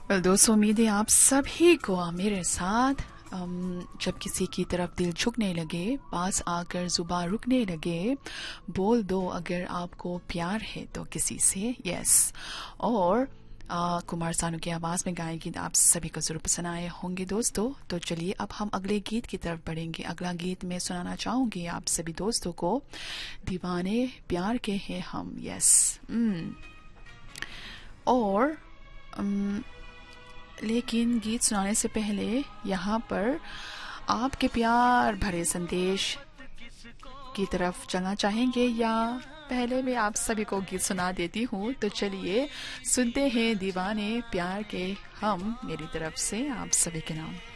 दोस्तों, उम्मीद है आप सभी को मेरे साथ जब किसी की तरफ दिल झुकने लगे, पास आकर जुबान रुकने लगे, बोल दो अगर आपको प्यार है तो किसी से, यस। और कुमार सानू की आवाज में गाए गीत आप सभी को जरूर पसंद आए होंगे दोस्तों। तो चलिए अब हम अगले गीत की तरफ बढ़ेंगे। अगला गीत मैं सुनाना चाहूंगी आप सभी दोस्तों को, दीवाने प्यार के हैं हम, यस। और लेकिन गीत सुनाने से पहले यहाँ पर आपके प्यार भरे संदेश की तरफ चलना चाहेंगे, या पहले मैं आप सभी को गीत सुना देती हूँ। तो चलिए सुनते हैं दीवाने प्यार के हम, मेरी तरफ से आप सभी के नाम।